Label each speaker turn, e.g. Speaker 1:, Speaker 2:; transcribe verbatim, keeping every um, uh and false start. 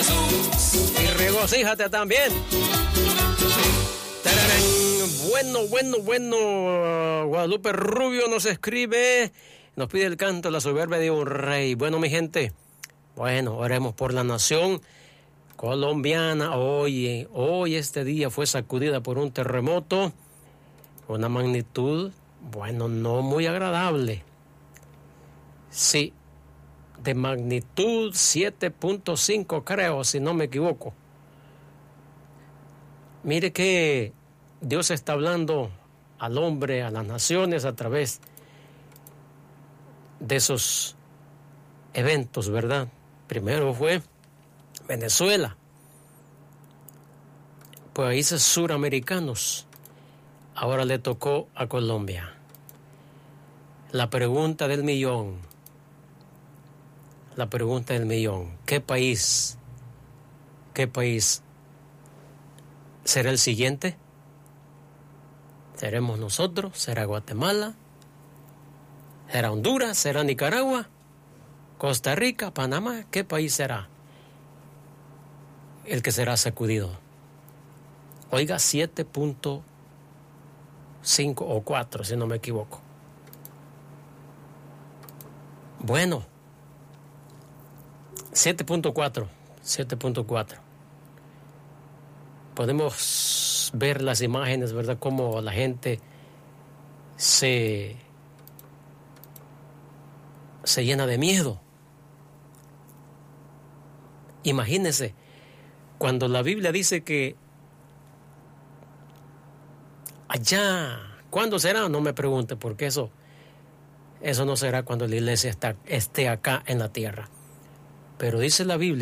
Speaker 1: Y regocíjate también. ¡Tararán! Bueno, bueno, bueno. Guadalupe Rubio nos escribe, nos pide el canto La soberbia de un rey. Bueno, mi gente, bueno, oremos por la nación colombiana. Hoy, hoy este día fue sacudida por un terremoto, una magnitud, bueno, no muy agradable. Sí, de magnitud siete punto cinco, creo, si no me equivoco. Mire que Dios está hablando al hombre, a las naciones, a través de esos eventos, ¿verdad? Primero fue Venezuela, países suramericanos. Ahora le tocó a Colombia. La pregunta del millón. La pregunta del millón. ¿Qué país? ¿Qué país será el siguiente? ¿Seremos nosotros? ¿Será Guatemala? ¿Será Honduras? ¿Será Nicaragua? ¿Costa Rica? ¿Panamá? ¿Qué país será el que será sacudido? Oiga, siete punto cinco o cuatro, si no me equivoco. Bueno, siete punto cuatro, siete punto cuatro. Podemos ver las imágenes, ¿verdad? Cómo la gente se, se llena de miedo. Imagínense, cuando la Biblia dice que allá, ¿cuándo será? No me pregunte, porque eso, eso no será cuando la iglesia está, esté acá en la tierra. Pero dice la Biblia